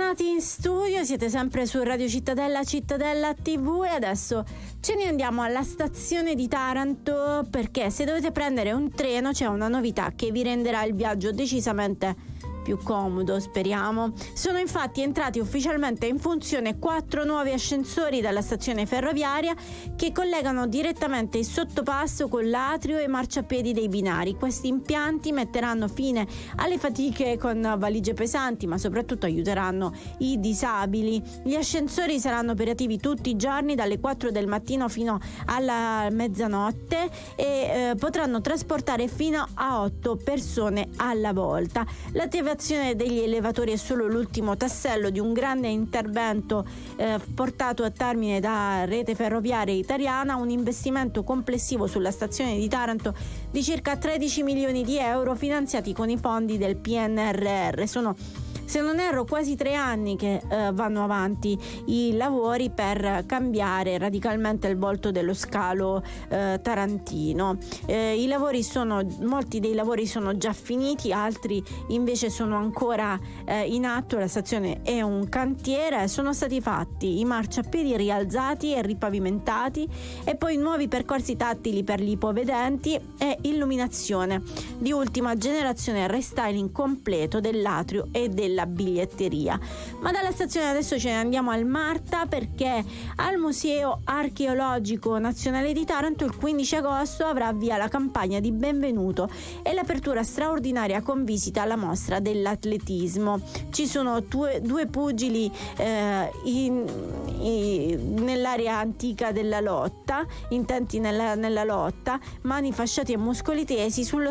Bentornati in studio, siete sempre su Radio Cittadella, Cittadella TV, e adesso ce ne andiamo alla stazione di Taranto, perché se dovete prendere un treno c'è una novità che vi renderà il viaggio decisamente più comodo, speriamo. Sono infatti entrati ufficialmente in funzione 4 nuovi ascensori dalla stazione ferroviaria che collegano direttamente il sottopasso con l'atrio e i marciapiedi dei binari. Questi impianti metteranno fine alle fatiche con valigie pesanti, ma soprattutto aiuteranno i disabili. Gli ascensori saranno operativi tutti i giorni dalle 4 del mattino fino alla mezzanotte e potranno trasportare fino a 8 persone alla volta. L'attivazione degli elevatori è solo l'ultimo tassello di un grande intervento portato a termine da Rete Ferroviaria Italiana, un investimento complessivo sulla stazione di Taranto di circa 13 milioni di euro finanziati con i fondi del PNRR. Sono, se non erro, quasi 3 anni che vanno avanti i lavori per cambiare radicalmente il volto dello scalo tarantino. Molti dei lavori sono già finiti, altri invece sono ancora in atto. La stazione è un cantiere, sono stati fatti i marciapiedi rialzati e ripavimentati e poi nuovi percorsi tattili per gli ipovedenti e illuminazione di ultima generazione, restyling completo dell'atrio e della biglietteria. Ma dalla stazione adesso ce ne andiamo al Marta, perché al Museo Archeologico Nazionale di Taranto il 15 agosto avrà via la campagna di benvenuto e l'apertura straordinaria con visita alla mostra dell'atletismo. Ci sono due pugili nell'area antica della lotta, intenti nella lotta, mani fasciati e muscoli tesi sullo